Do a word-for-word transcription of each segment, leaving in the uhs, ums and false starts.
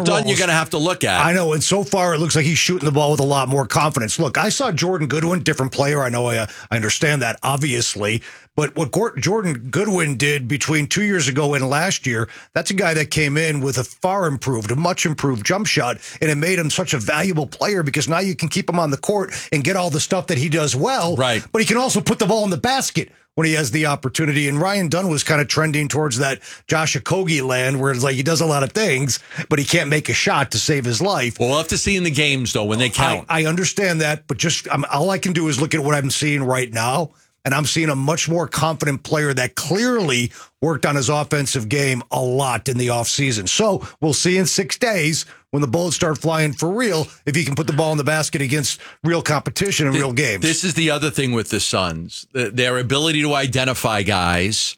but Dunn you're going to have to look at. I know, and so far it looks like he's shooting the ball with a lot more confidence. Look, I saw Jordan Goodwin, different player. I know I, uh, I understand that, obviously. But what Jordan Goodwin did between two years ago and last year, that's a guy that came in with a far improved, a much improved jump shot, and it made him such a valuable player because now you can keep him on the court and get all the stuff that he does well. Right. But he can also put the ball in the basket when he has the opportunity. And Ryan Dunn was kind of trending towards that Josh Okogie land where it's like he does a lot of things, but he can't make a shot to save his life. We'll have to see in the games, though, when they count. I, I understand that, but just I'm, all I can do is look at what I'm seeing right now. And I'm seeing a much more confident player that clearly worked on his offensive game a lot in the offseason. So we'll see in six days when the bullets start flying for real if he can put the ball in the basket against real competition in real games. This is the other thing with the Suns, their ability to identify guys,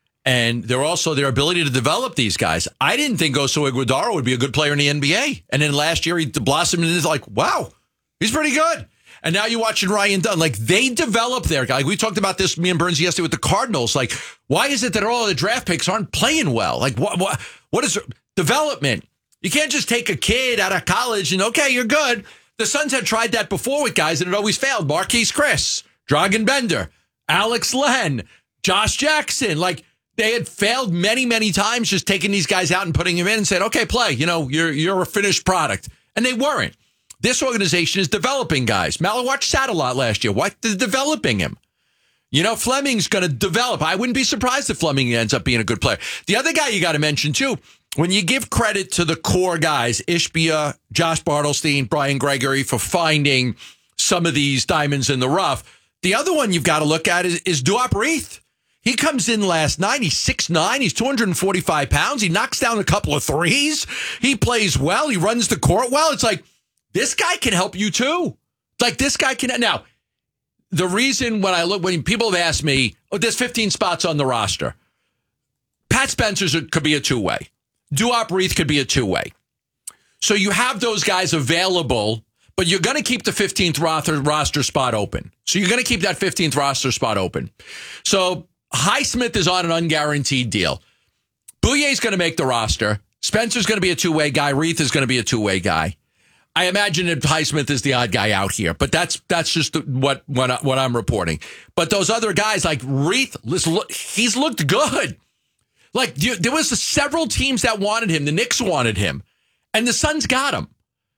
and they're also their ability to develop these guys. I didn't think Oso Iguodala would be a good player in the N B A. And then last year he blossomed and it's like, wow, he's pretty good. And now you're watching Ryan Dunn. Like, they develop their guy. Like, we talked about this, me and Burns, yesterday with the Cardinals. Like, why is it that all the draft picks aren't playing well? Like, what what, what is development? You can't just take a kid out of college and, okay, you're good. The Suns had tried that before with guys, and it always failed. Marquise Chris, Dragan Bender, Alex Len, Josh Jackson. Like, they had failed many, many times just taking these guys out and putting them in and said, okay, play. You know, you're you're a finished product. And they weren't. This organization is developing guys. Malawatch sat a lot last year. Why? They're developing him. You know, Fleming's going to develop. I wouldn't be surprised if Fleming ends up being a good player. The other guy you got to mention, too, when you give credit to the core guys, Ishbia, Josh Bartlestein, Brian Gregory, for finding some of these diamonds in the rough, the other one you've got to look at is, is Duop Reith. He comes in last night. He's six nine. He's two hundred forty-five pounds. He knocks down a couple of threes. He plays well. He runs the court well. It's like, this guy can help you too. Like, this guy can. Now, the reason when I look, when people have asked me, oh, there's fifteen spots on the roster. Pat Spencer's could be a two-way. Duop Reith could be a two-way. So you have those guys available, but you're going to keep the fifteenth roster, roster spot open. So you're going to keep that fifteenth roster spot open. So Highsmith is on an unguaranteed deal. Bouyer's going to make the roster. Spencer's going to be a two-way guy. Reith is going to be a two-way guy. I imagine that Highsmith is the odd guy out here, but that's that's just what what, I, what I'm reporting. But those other guys like Reith, he's looked good. Like, there was several teams that wanted him. The Knicks wanted him, and the Suns got him.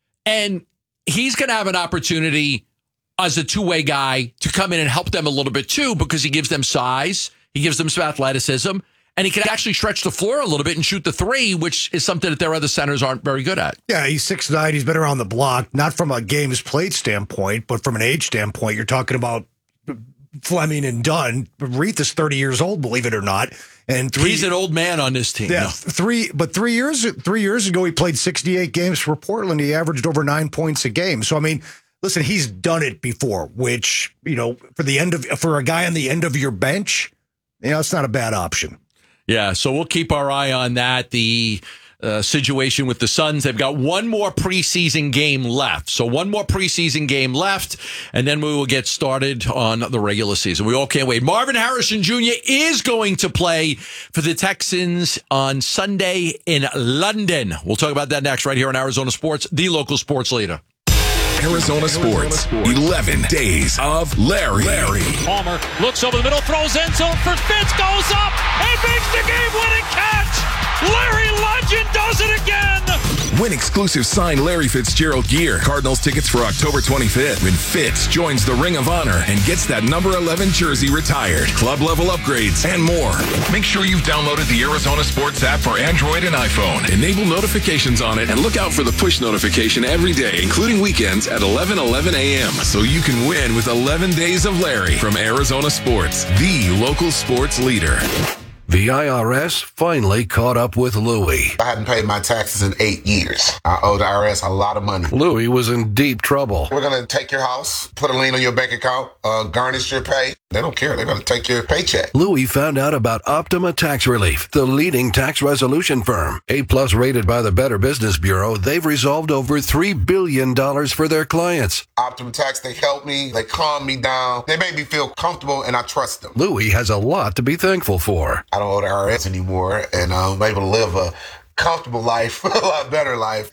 And he's going to have an opportunity as a two-way guy to come in and help them a little bit too, because he gives them size, he gives them some athleticism. And he can actually stretch the floor a little bit and shoot the three, which is something that their other centers aren't very good at. Yeah, he's six nine. He's been around the block, not from a games played standpoint, but from an age standpoint. You're talking about Fleming and Dunn. Reith is thirty years old, believe it or not. And three, he's an old man on this team. Yeah, no. three, but three years three years ago, he played sixty-eight games for Portland. He averaged over nine points a game. So, I mean, listen, he's done it before, which, you know, for the end of for a guy on the end of your bench, you know, it's not a bad option. Yeah, so we'll keep our eye on that. The uh, situation with the Suns, they've got one more preseason game left. So one more preseason game left, and then we will get started on the regular season. We all can't wait. Marvin Harrison Junior is going to play for the Texans on Sunday in London. We'll talk about that next right here on Arizona Sports, the local sports leader. Arizona Sports, eleven days of Larry. Larry. Palmer looks over the middle, throws end zone for Fitz, goes up, and makes the game-winning catch. Larry Legend does it again. Win exclusive signed Larry Fitzgerald gear. Cardinals tickets for October twenty-fifth when Fitz joins the Ring of Honor and gets that number eleven jersey retired. Club level upgrades and more. Make sure you've downloaded the Arizona Sports app for Android and iPhone. Enable notifications on it and look out for the push notification every day, including weekends at eleven eleven a.m. so you can win with eleven days of Larry from Arizona Sports, the local sports leader. The I R S finally caught up with Louie. I hadn't paid my taxes in eight years. I owe the I R S a lot of money. Louie was in deep trouble. We're going to take your house, put a lien on your bank account, uh, garnish your pay. They don't care. They're going to take your paycheck. Louie found out about Optima Tax Relief, the leading tax resolution firm. A-plus rated by the Better Business Bureau, they've resolved over three billion dollars for their clients. Optima Tax, they help me. They calm me down. They make me feel comfortable, and I trust them. Louie has a lot to be thankful for. I don't owe the I R S anymore, and I'm able to live a comfortable life, a lot better life.